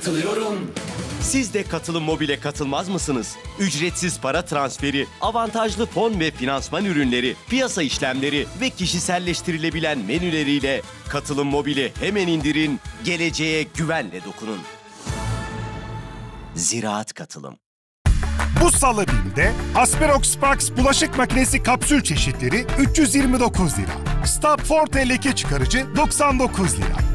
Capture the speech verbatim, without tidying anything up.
katılıyorum. Siz de Katılım Mobil'e katılmaz mısınız? Ücretsiz para transferi, avantajlı fon ve finansman ürünleri, piyasa işlemleri ve kişiselleştirilebilen menüleriyle Katılım Mobil'i hemen indirin, geleceğe güvenle dokunun. Ziraat Katılım. Bu Salı BİM'de Asperox Sparks bulaşık makinesi kapsül çeşitleri üç yüz yirmi dokuz lira. Stab Forte leke çıkarıcı doksan dokuz lira.